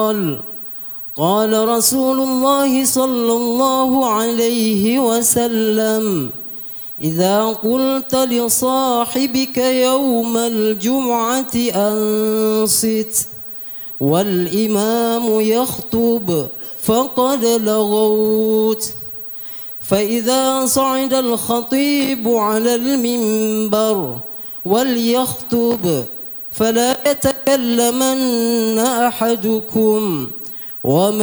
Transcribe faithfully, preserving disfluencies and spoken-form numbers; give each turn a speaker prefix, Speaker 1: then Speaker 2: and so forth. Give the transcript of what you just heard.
Speaker 1: قال رسول الله صلى الله عليه وسلم: إذا قلت لصاحبك يوم الجمعة أنصت والإمام يخطب فقد لغوت. فإذا صعد الخطيب على المنبر وليخطب فلا يتكلمن أحدكم ومن